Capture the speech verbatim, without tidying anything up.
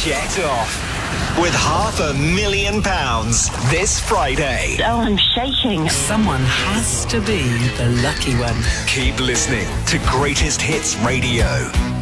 jet off with half a million pounds this Friday. Oh, I'm shaking. Someone has to be the lucky one. Keep listening to Greatest Hits Radio.